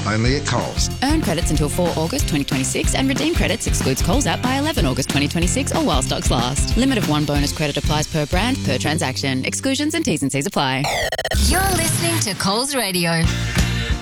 Only at Coles. Earn credits until 4 August 2026 and redeem credits excludes Coles app by 11 August 2026 or while stocks last. Limit of 1 bonus credit applies per brand, per transaction. Exclusions and T's and C's apply. You're listening to Coles Radio.